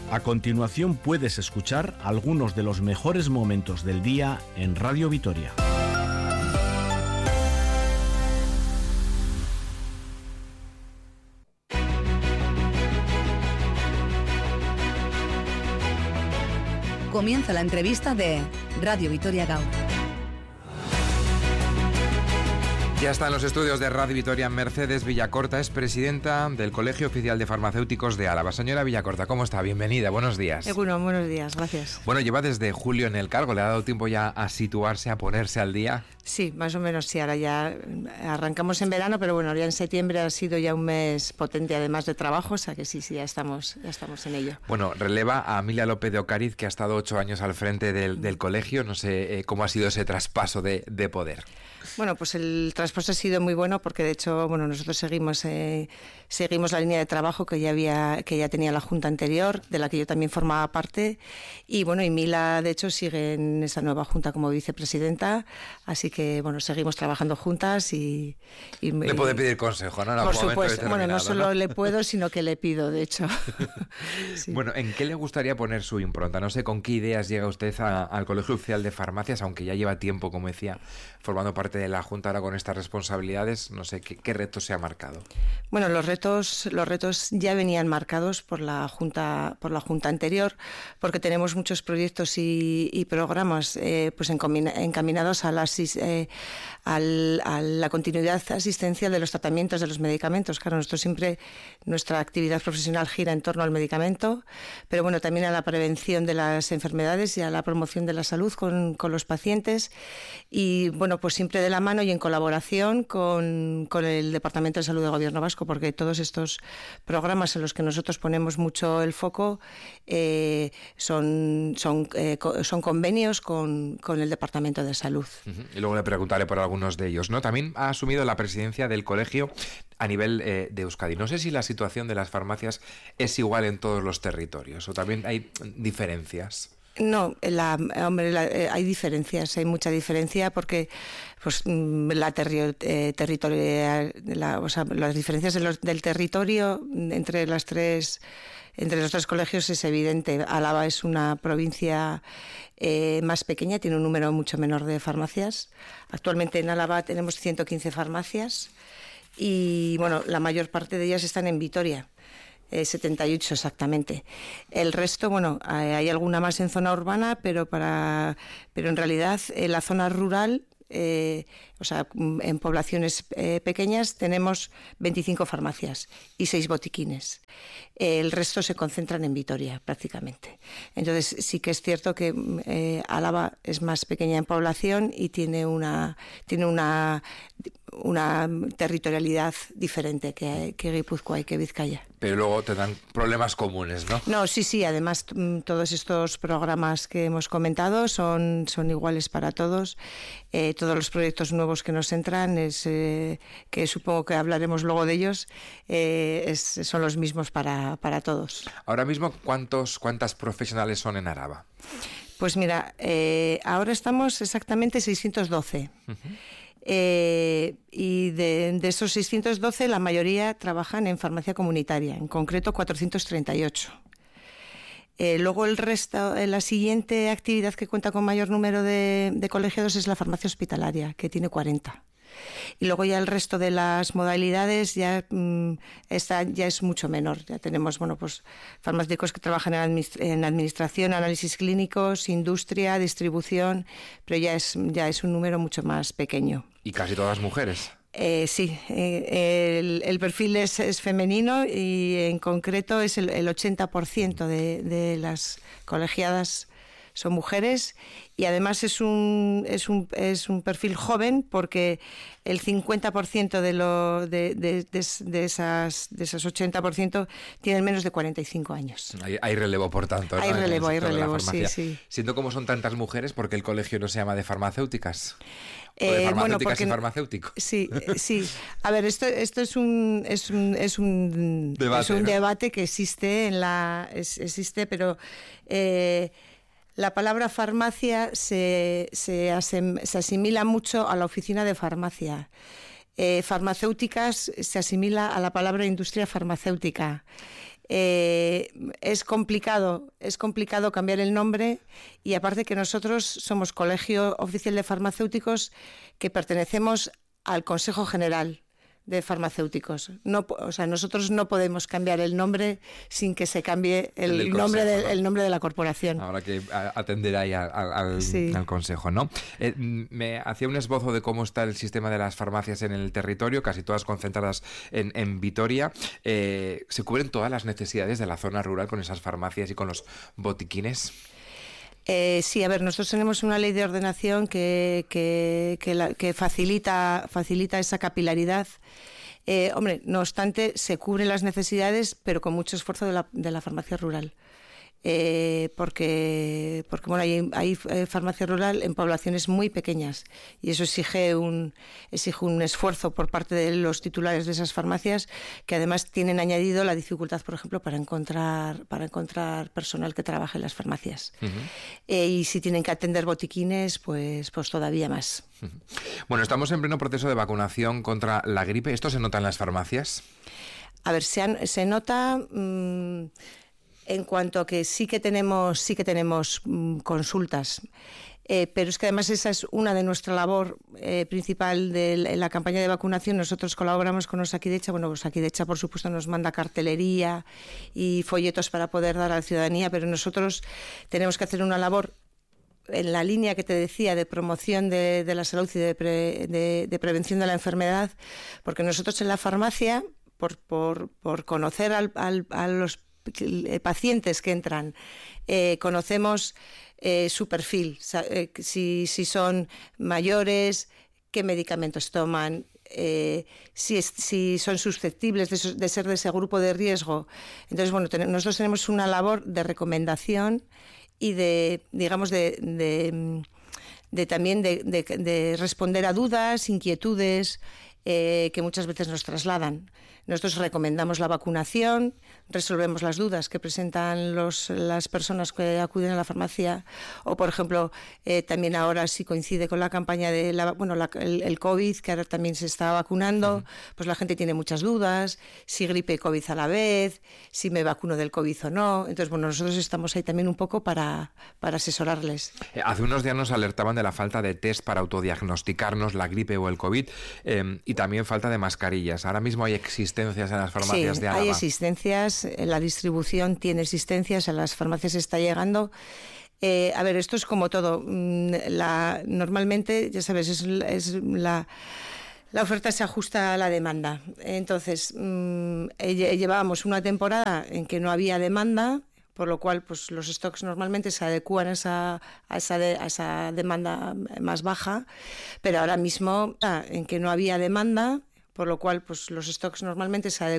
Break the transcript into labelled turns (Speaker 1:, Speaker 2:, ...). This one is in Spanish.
Speaker 1: A continuación puedes escuchar algunos de los mejores momentos del día en Radio Vitoria.
Speaker 2: Comienza la entrevista de Radio Vitoria GAU.
Speaker 3: Ya está en los estudios de Radio Vitoria Mercedes Villacorta, es presidenta del Colegio Oficial de Farmacéuticos de Álava. Señora Villacorta, ¿cómo está? Bienvenida, buenos días.
Speaker 4: Bueno, buenos días, gracias.
Speaker 3: Bueno, lleva desde julio en el cargo, ¿le ha dado tiempo ya a situarse, a ponerse al día?
Speaker 4: Sí, más o menos sí, ahora ya arrancamos en verano, pero bueno, ya en septiembre ha sido ya un mes potente además de trabajo, o sea que sí, ya estamos en ello.
Speaker 3: Bueno, releva a Emilia López de Ocariz, que ha estado 8 años al frente del colegio, no sé cómo ha sido ese traspaso de poder.
Speaker 4: Bueno, pues el traspaso ha sido muy bueno porque de hecho, bueno, nosotros seguimos la línea de trabajo que ya tenía la Junta anterior, de la que yo también formaba parte, y bueno, y Mila de hecho sigue en esa nueva Junta como vicepresidenta, así que bueno, seguimos trabajando juntas y
Speaker 3: le puede pedir consejo, ¿no?
Speaker 4: Por supuesto, bueno, no solo le puedo, sino que le pido, de hecho.
Speaker 3: Sí. Bueno, ¿en qué le gustaría poner su impronta? No sé con qué ideas llega usted al Colegio Oficial de Farmacias, aunque ya lleva tiempo, como decía, formando parte de la Junta ahora con estas responsabilidades, no sé qué retos se ha marcado.
Speaker 4: Bueno, los retos ya venían marcados por la Junta anterior, porque tenemos muchos proyectos y programas pues encaminados a la continuidad asistencial de los tratamientos de los medicamentos. Claro, nuestra actividad profesional gira en torno al medicamento, pero bueno, también a la prevención de las enfermedades y a la promoción de la salud con los pacientes, y bueno, pues siempre de la mano y en colaboración con el Departamento de Salud del Gobierno Vasco, porque todos estos programas en los que nosotros ponemos mucho el foco son convenios con el Departamento de Salud.
Speaker 3: Y luego le preguntaré por algunos de ellos, ¿no? También ha asumido la presidencia del colegio a nivel de Euskadi. No sé si la situación de las farmacias es igual en todos los territorios o también hay diferencias.
Speaker 4: No, hay diferencias, hay mucha diferencia porque pues las diferencias del territorio entre los tres colegios es evidente. Álava es una provincia más pequeña, tiene un número mucho menor de farmacias. Actualmente en Álava tenemos 115 farmacias y bueno, la mayor parte de ellas están en Vitoria. 78 exactamente. El resto, bueno, hay alguna más en zona urbana, pero en realidad en la zona rural, en poblaciones pequeñas tenemos 25 farmacias y 6 botiquines. El resto se concentran en Vitoria prácticamente. Entonces sí que es cierto que Álava es más pequeña en población y tiene una territorialidad diferente que Guipúzcoa y que Vizcaya.
Speaker 3: Pero luego te dan problemas comunes, ¿no?
Speaker 4: No, sí, además todos estos programas que hemos comentado son iguales para todos. Todos los proyectos nuevos que nos entran, que supongo que hablaremos luego de ellos, son los mismos para todos.
Speaker 3: Ahora mismo, ¿cuántas profesionales son en Álava?
Speaker 4: Pues mira, ahora estamos exactamente 612. Uh-huh. Y de esos 612 la mayoría trabajan en farmacia comunitaria, en concreto 438. Luego el resto, la siguiente actividad que cuenta con mayor número de colegiados es la farmacia hospitalaria, que tiene 40. Y luego ya el resto de las modalidades ya es mucho menor. Ya tenemos farmacéuticos que trabajan en administración, análisis clínicos, industria, distribución, pero ya es un número mucho más pequeño.
Speaker 3: ¿Y casi todas mujeres?
Speaker 4: Sí, el perfil es femenino y en concreto es el 80% de las colegiadas son mujeres, y además es un perfil joven porque el 50% de esas 80% tienen menos de 45 años.
Speaker 3: Hay relevo, por tanto, ¿no?
Speaker 4: Hay relevo, sí.
Speaker 3: Siendo como son tantas mujeres, ¿por qué el colegio no se llama de farmacéuticas? ¿O de farmacéuticas y farmacéuticos?
Speaker 4: Sí. A ver, esto es un debate, es un debate que existe pero la palabra farmacia se asimila mucho a la oficina de farmacia. Farmacéuticas se asimila a la palabra industria farmacéutica. Es es complicado cambiar el nombre, y aparte que nosotros somos Colegio Oficial de Farmacéuticos que pertenecemos al Consejo General de Farmacéuticos. Nosotros no podemos cambiar el nombre sin que se cambie el nombre de la corporación.
Speaker 3: Habrá que atender ahí al consejo, ¿no? Me hacía un esbozo de cómo está el sistema de las farmacias en el territorio, casi todas concentradas en Vitoria. ¿Se cubren todas las necesidades de la zona rural con esas farmacias y con los botiquines?
Speaker 4: Sí, a ver, nosotros tenemos una ley de ordenación que facilita esa capilaridad. No obstante, se cubren las necesidades, pero con mucho esfuerzo de la farmacia rural. Porque hay farmacia rural en poblaciones muy pequeñas, y eso exige un esfuerzo por parte de los titulares de esas farmacias, que además tienen añadido la dificultad, por ejemplo, para encontrar personal que trabaje en las farmacias. Y si tienen que atender botiquines, pues todavía más.
Speaker 3: Bueno, estamos en pleno proceso de vacunación contra la gripe. ¿Esto se nota en las farmacias?
Speaker 4: A ver, se nota... en cuanto a que sí que tenemos consultas, pero es que además esa es una de nuestra labor principal en la campaña de vacunación. Nosotros colaboramos con Osakidecha. Osakidecha, por supuesto, nos manda cartelería y folletos para poder dar a la ciudadanía, pero nosotros tenemos que hacer una labor en la línea que te decía de promoción de la salud y de prevención de la enfermedad, porque nosotros en la farmacia, por conocer a los pacientes que entran, conocemos su perfil, si son mayores, qué medicamentos toman, si son susceptibles de ser de ese grupo de riesgo. Entonces, nosotros tenemos una labor de recomendación y también de responder a dudas, inquietudes que muchas veces nos trasladan. Nosotros recomendamos la vacunación, resolvemos las dudas que presentan las personas que acuden a la farmacia, o por ejemplo, también ahora si coincide con la campaña de el COVID, que ahora también se está vacunando, pues la gente tiene muchas dudas, si gripe y COVID a la vez, si me vacuno del COVID o no. Entonces, nosotros estamos ahí también un poco para asesorarles.
Speaker 3: Hace unos días nos alertaban de la falta de test para autodiagnosticarnos la gripe o el COVID, y también falta de mascarillas. Ahora mismo hay existencias en las farmacias de Álava.
Speaker 4: Hay existencias, la distribución tiene existencias, a las farmacias está llegando. Esto es como todo. Normalmente, ya sabes, la oferta se ajusta a la demanda. Entonces, llevábamos una temporada en que no había demanda, por lo cual pues los stocks normalmente se adecúan a esa demanda más baja, pero ahora mismo en que no había demanda, por lo cual pues los stocks normalmente se adecuan